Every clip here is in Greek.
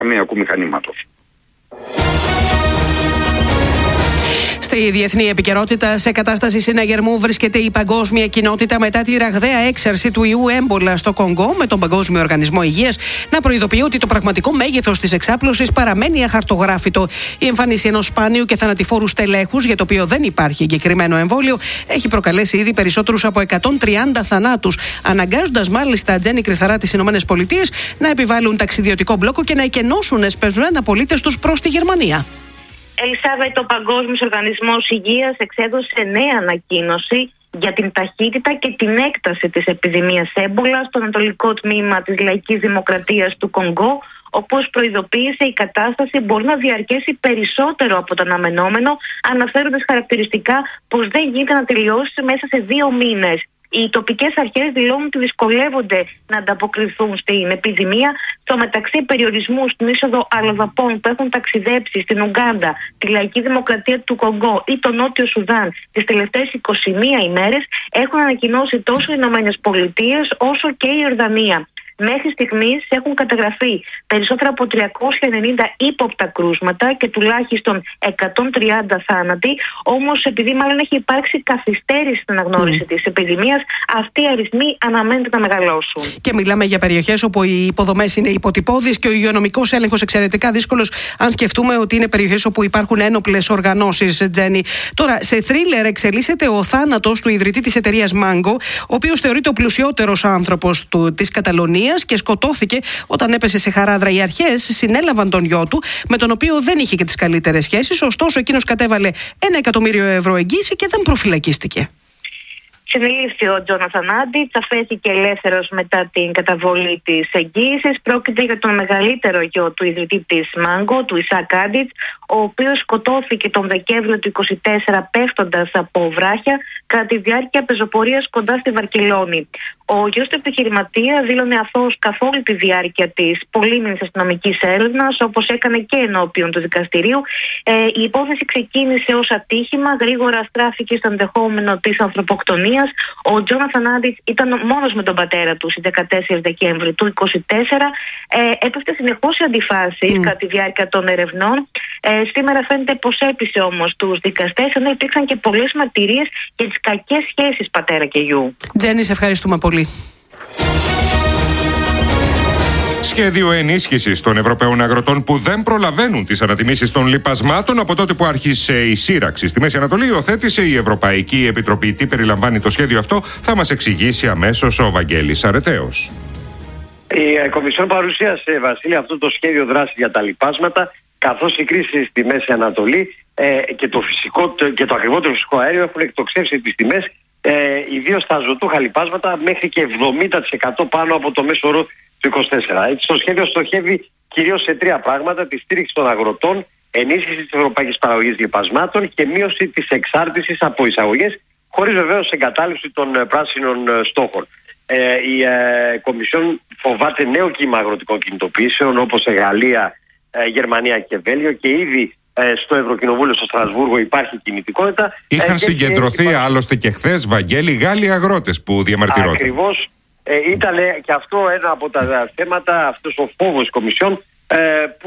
αμυντικού μηχανήματος. Στη διεθνή επικαιρότητα, σε κατάσταση συναγερμού βρίσκεται η παγκόσμια κοινότητα μετά τη ραγδαία έξαρση του ιού έμπολα στο Κονγκό, με τον Παγκόσμιο Οργανισμό Υγείας να προειδοποιεί ότι το πραγματικό μέγεθος της εξάπλωσης παραμένει αχαρτογράφητο. Η εμφάνιση ενός σπάνιου και θανατηφόρου στελέχους, για το οποίο δεν υπάρχει εγκεκριμένο εμβόλιο, έχει προκαλέσει ήδη περισσότερους από 130 θανάτους, αναγκάζοντας μάλιστα, Τζέννη Κρυθαρά, τις ΗΠΑ να επιβάλλουν ταξιδιωτικό μπλόκο και να εκενώσουν εσπευσμένα πολίτες τους προς τη Γερμανία. Ελισάβετ, ο Παγκόσμιος Οργανισμός Υγείας εξέδωσε νέα ανακοίνωση για την ταχύτητα και την έκταση της επιδημίας έμπολα στο ανατολικό τμήμα της Λαϊκής Δημοκρατίας του Κονγκό, όπως προειδοποίησε η κατάσταση μπορεί να διαρκέσει περισσότερο από το αναμενόμενο, αναφέροντας χαρακτηριστικά πως δεν γίνεται να τελειώσει μέσα σε 2 μήνες. Οι τοπικές αρχές δηλώνουν ότι δυσκολεύονται να ανταποκριθούν στην επιδημία. Στο μεταξύ, περιορισμού στην είσοδο αλλοδαπών που έχουν ταξιδέψει στην Ουγκάντα, τη Λαϊκή Δημοκρατία του Κονγκό ή το Νότιο Σουδάν τις τελευταίες 21 ημέρες έχουν ανακοινώσει τόσο οι Ηνωμένες Πολιτείες όσο και η Ιορδανία. Μέχρι στιγμής έχουν καταγραφεί περισσότερα από 390 ύποπτα κρούσματα και τουλάχιστον 130 θάνατοι. Όμως, επειδή μάλλον έχει υπάρξει καθυστέρηση στην αναγνώριση της επιδημίας, αυτοί οι αριθμοί αναμένεται να μεγαλώσουν. Και μιλάμε για περιοχές όπου οι υποδομές είναι υποτυπώδεις και ο υγειονομικός έλεγχος εξαιρετικά δύσκολος, αν σκεφτούμε ότι είναι περιοχές όπου υπάρχουν ένοπλες οργανώσεις, Τζέννη. Τώρα, σε θρίλερ εξελίσσεται ο θάνατος του ιδρυτή της εταιρείας Mango, ο οποίος θεωρείται ο πλουσιότερος άνθρωπος της Καταλωνίας και σκοτώθηκε όταν έπεσε σε χαράδρα. Οι αρχές συνέλαβαν τον γιο του, με τον οποίο δεν είχε και τις καλύτερες σχέσεις, ωστόσο εκείνος κατέβαλε €1 εκατομμύριο εγγύηση και δεν προφυλακίστηκε. Συνελήφθη ο Τζόναθαν Άντιτς, αφέθηκε ελεύθερος μετά την καταβολή της εγγύησης. Πρόκειται για τον μεγαλύτερο γιο του ιδρυτή της Mango, του Ισακ Άντιτς, ο οποίος σκοτώθηκε τον Δεκέμβριο του 2024 πέφτοντας από βράχια κατά τη διάρκεια πεζοπορίας κοντά στη Βαρκελόνη. Ο γιος του επιχειρηματία δήλωνε αθώος καθ' όλη τη διάρκεια της πολύμηνης αστυνομικής έρευνας, όπως έκανε και ενώπιον του δικαστηρίου. Η υπόθεση ξεκίνησε ως ατύχημα, γρήγορα στράφηκε στο ενδεχόμενο της ανθρωποκτονίας. Ο Τζόναθαν Άντιτς ήταν μόνος με τον πατέρα του στις 14 Δεκέμβρη του 2024. Έπεφτε συνεχώς σε αντιφάσεις κατά τη διάρκεια των ερευνών. Σήμερα φαίνεται πως έπεισε όμως τους δικαστές, ενώ υπήρξαν και πολλές μαρτυρίες για τις κακές σχέσεις πατέρα και γιου. Τζέννη, σε ευχαριστούμε πολύ. Σχέδιο ενίσχυσης των Ευρωπαίων αγροτών που δεν προλαβαίνουν τις ανατιμήσεις των λιπασμάτων από τότε που άρχισε η σύραξη στη Μέση Ανατολή, υιοθέτησε η Ευρωπαϊκή Επιτροπή. Τι περιλαμβάνει το σχέδιο αυτό, θα μας εξηγήσει αμέσως ο Βαγγέλης Αρετέος. Η Κομισιόν παρουσίασε, Βασίλη, αυτό το σχέδιο δράσης για τα λιπάσματα, καθώς η κρίση στη Μέση Ανατολή και το φυσικό και το ακριβότερο φυσικό αέριο έχουν εκτοξεύσει τις τιμές, ιδίως στα ζωτούχα λιπάσματα, μέχρι και 70% πάνω από το μέσο όρο του 24. Έτσι, το σχέδιο στοχεύει κυρίως σε 3 πράγματα: τη στήριξη των αγροτών, ενίσχυση της ευρωπαϊκής παραγωγής λιπασμάτων και μείωση της εξάρτησης από εισαγωγές, χωρίς βεβαίως εγκατάλειψη των πράσινων στόχων. Η Κομισιόν φοβάται νέο κύμα αγροτικών κινητοποιήσεων, όπως σε Γαλλία, Γερμανία και Βέλγιο, και ήδη στο Ευρωκοινοβούλιο στο Στρασβούργο υπάρχει κινητικότητα. Είχαν συγκεντρωθεί άλλωστε και χθες, Βαγγέλη, Γάλλοι αγρότες που διαμαρτυρώνται. Ακριβώς. Ήταν και αυτό ένα από τα θέματα, αυτός ο φόβος της Κομισιόν που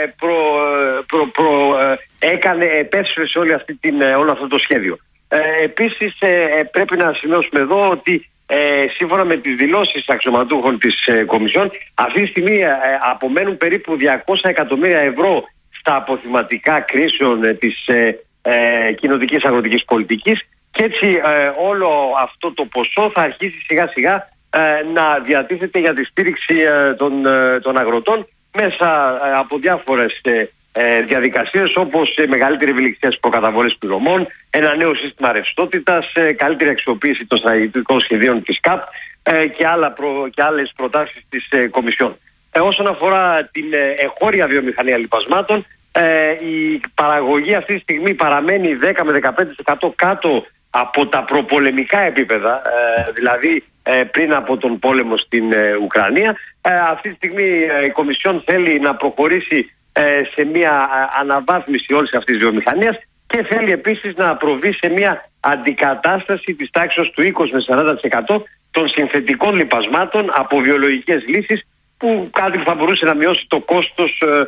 επέσφερε σε όλο αυτό το σχέδιο. Επίσης πρέπει να σημειώσουμε εδώ ότι σύμφωνα με τις δηλώσεις αξιωματούχων της Κομισιόν, αυτή τη στιγμή απομένουν περίπου 200 εκατομμύρια ευρώ στα αποθυματικά κρίσεων της κοινοτικής αγροτικής πολιτικής, και έτσι όλο αυτό το ποσό θα αρχίσει σιγά σιγά να διατίθεται για τη στήριξη των αγροτών μέσα από διάφορες διαδικασίες, όπως μεγαλύτερη ευελιξία στις προκαταβολές πληρωμών, ένα νέο σύστημα ρευστότητας, καλύτερη αξιοποίηση των στρατηγικών σχεδίων της ΚΑΠ και άλλες προτάσεις της Κομισιόν. Όσον αφορά την εγχώρια βιομηχανία λιπασμάτων, η παραγωγή αυτή τη στιγμή παραμένει 10 με 15% κάτω από τα προπολεμικά επίπεδα, δηλαδή πριν από τον πόλεμο στην Ουκρανία. Αυτή τη στιγμή η Κομισιόν θέλει να προχωρήσει σε μια αναβάθμιση όλης αυτής της βιομηχανίας και θέλει επίσης να προβεί σε μια αντικατάσταση της τάξης του 20 με 40% των συνθετικών λιπασμάτων από βιολογικές λύσεις, που κάτι που θα μπορούσε να μειώσει το κόστος